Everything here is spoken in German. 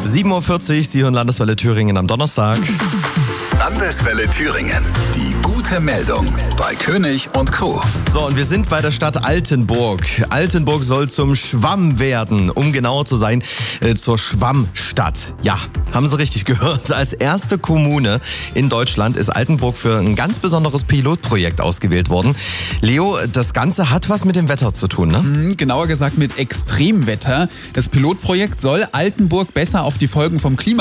7:40 Uhr, Sie hören Landeswelle Thüringen am Donnerstag. Landeswelle Thüringen. Die gute Meldung bei König und Co. So, und wir sind bei der Stadt Altenburg. Altenburg soll zum Schwamm werden, um genauer zu sein, zur Schwammstadt. Ja, haben Sie richtig gehört. Als erste Kommune in Deutschland ist Altenburg für ein ganz besonderes Pilotprojekt ausgewählt worden. Leo, das Ganze hat was mit dem Wetter zu tun, ne? Genauer gesagt mit Extremwetter. Das Pilotprojekt soll Altenburg besser auf die Folgen vom Klima